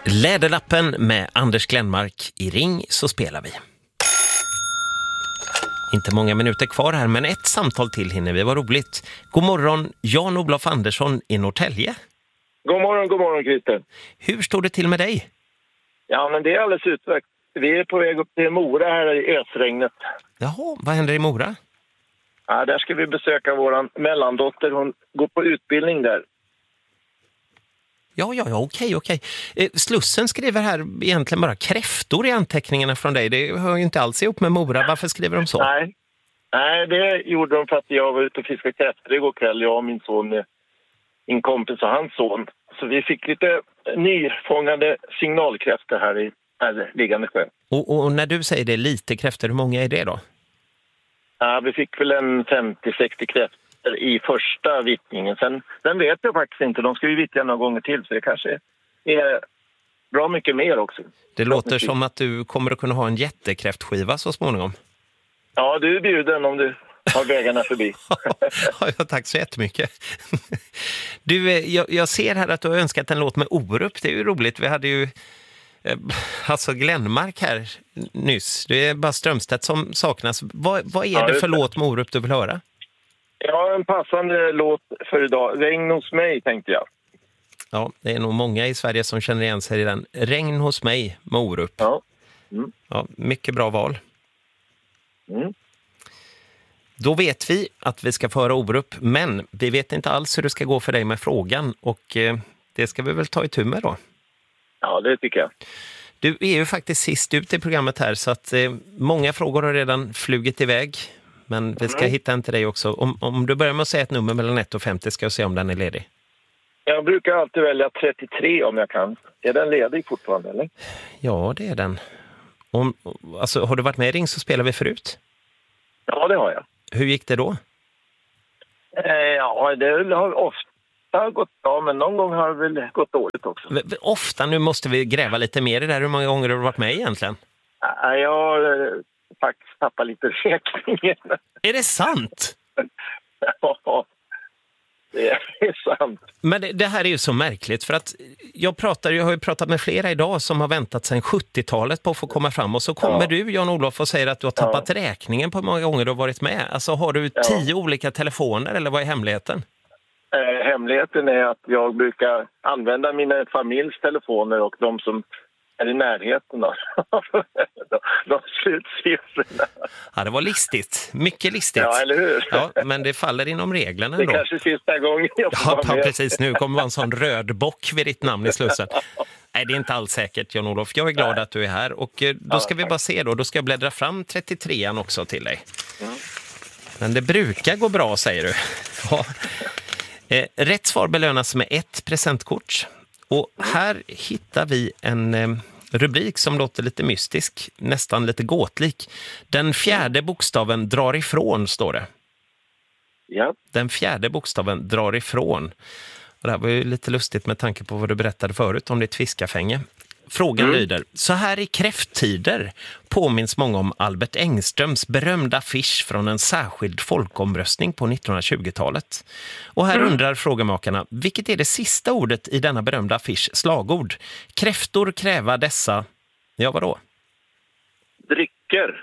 Läderlappen med Anders Glenmark i Ring så spelar vi. Inte många minuter kvar här, men ett samtal till hinner vi. Vad roligt. God morgon, Jan-Olof Andersson i Norrtälje. God morgon Christer. Hur står det till med dig? Ja, men det är alldeles utmärkt. Vi är på väg upp till Mora här i ösregnet. Jaha, vad händer i Mora? Ja, där ska vi besöka våran mellandotter. Hon går på utbildning där. Ja, okej. Slussen skriver här egentligen bara kräftor i anteckningarna från dig. Det hör ju inte alls ihop med Mora. Varför skriver de så? Nej, det gjorde de för att jag var ute och fiskade kräftor igår kväll. Jag och min son, min kompis och hans son. Så vi fick lite nyfångade signalkräftor här i liggande sjö. Och när du säger det lite kräftor, hur många är det då? Ja, vi fick väl en 50-60 kräftor i första vittningen. Sen vet jag faktiskt inte. De ska ju vittja några gånger till, så det kanske är bra mycket mer också. Det låter som att du kommer att kunna ha en jättekräftskiva så småningom. Ja, du är bjuden om du har vägarna förbi. Ja, tack så jättemycket. Du, jag ser här att du har önskat en låt med Orup. Det är ju roligt. Vi hade ju alltså Glenmark här nyss. Det är bara Strömstedt som saknas. Vad är det för låt med Orup du vill höra? Ja, en passande låt för idag. Regn hos mig, tänkte jag. Ja, det är nog många i Sverige som känner igen sig i den. Regn hos mig med Orup. Ja. Ja, mycket bra val. Mm. Då vet vi att vi ska föra Orup, men vi vet inte alls hur det ska gå för dig med frågan, och det ska vi väl ta itu med då. Ja, det tycker jag. Du är ju faktiskt sist ut i programmet här, så att många frågor har redan flugit iväg. Men vi ska hitta en till dig också. Om du börjar med att säga ett nummer mellan 1 och 50 ska jag se om den är ledig. Jag brukar alltid välja 33 om jag kan. Är den ledig fortfarande, eller? Ja, det är den. Alltså, har du varit med i Ring så spelar vi förut? Ja, det har jag. Hur gick det då? Ja, det har ofta gått bra, men någon gång har det väl gått dåligt också. Ofta? Nu måste vi gräva lite mer i det där. Hur många gånger har du varit med egentligen? Jag har faktiskt tappat lite räkningen. Är det sant? Ja, det är sant. Men det här är ju så märkligt, för att jag har ju pratat med flera idag som har väntat sedan 70-talet på att få komma fram, och så kommer du, Jan-Olof, och säger att du har tappat räkningen på hur många gånger du har varit med. Alltså, har du 10 olika telefoner, eller vad är hemligheten? Hemligheten är att jag brukar använda mina familjs telefoner och de som är i närheten då. De slutsiffrorna. Ja, det var listigt. Mycket listigt. Ja, eller hur? Ja, men det faller inom reglerna ändå. Det är kanske sista gången jag får vara med. Precis. Nu kommer vara en sån röd bock vid ditt namn i Slussen. Nej, det är inte alls säkert, Jan-Olof. Jag är glad att du är här. Och då ska vi bara se då. Då ska jag bläddra fram 33an också till dig. Men det brukar gå bra, säger du. Ja. Rätt svar belönas med 1 presentkort. Och här hittar vi en rubrik som låter lite mystisk, nästan lite gåtlik. Den 4:e bokstaven drar ifrån, står det. Ja. Den 4:e bokstaven drar ifrån. Och det här var ju lite lustigt med tanke på vad du berättade förut om ditt fiskafänge. Frågan lyder: så här i kräfttider påminns många om Albert Engströms berömda affisch från en särskild folkomröstning på 1920-talet. Och här undrar frågemakarna, vilket är det sista ordet i denna berömda affisch slagord? Kräftor kräva dessa... Ja, vadå? Drycker.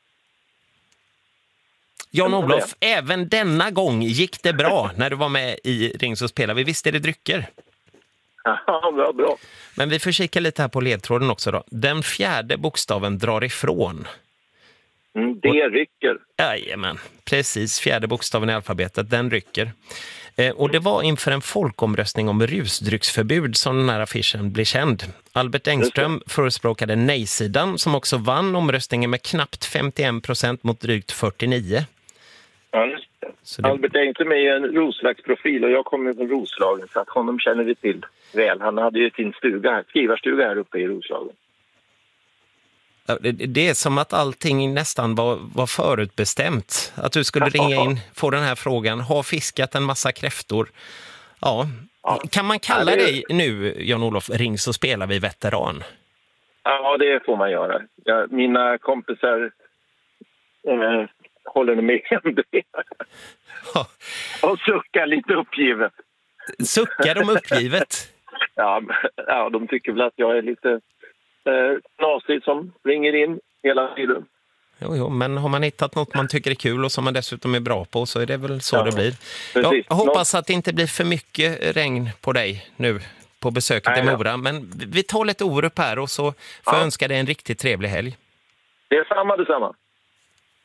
Jan-Olof, även denna gång gick det bra när du var med i Ring så spelar vi. Visst är det drycker? Ja, bra. Men vi får kika lite här på ledtråden också då. Den 4:e bokstaven drar ifrån. Det rycker. Jajamän, precis. 4:e bokstaven i alfabetet, den rycker. Och det var inför en folkomröstning om rusdrycksförbud som den här affischen blev känd. Albert Engström förespråkade nej-sidan, som också vann omröstningen med knappt 51% mot drygt 49%. Ja, just det. Albert Engström är en Roslagsprofil och jag kommer från Roslagen, så att honom känner vi till väl. Han hade ju sin skrivarstuga här uppe i Roslagen. Det är som att allting nästan var förutbestämt. Att du skulle ringa in, få den här frågan. Har fiskat en massa kräftor. Ja. Kan man kalla dig nu, Jan-Olof, Ring så spelar vi veteran? Ja, det får man göra. Mina kompisar håller med om det. Och suckar lite uppgivet. Suckar de uppgivet? Ja, de tycker väl att jag är lite knasig som ringer in hela tiden. Jo, men har man hittat något man tycker är kul och som man dessutom är bra på så är det väl så det blir. Precis. Jag hoppas att det inte blir för mycket regn på dig nu på besöket i Mora. Men vi tar lite Orup här och så får jag önska dig en riktigt trevlig helg. Det är detsamma.